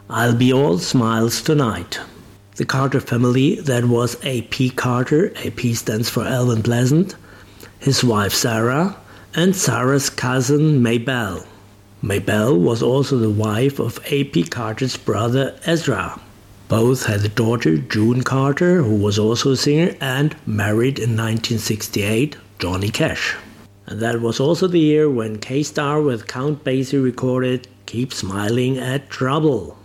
I'll Be All Smiles Tonight. The Carter family, that was A.P. Carter, A.P. stands for Alvin Pleasant, his wife Sarah, and Sarah's cousin Maybelle. Maybelle was also the wife of A.P. Carter's brother Ezra. Both had a daughter, June Carter, who was also a singer and married in 1968 Johnny Cash. And that was also the year when K-Star with Count Basie recorded Keep Smiling at Trouble.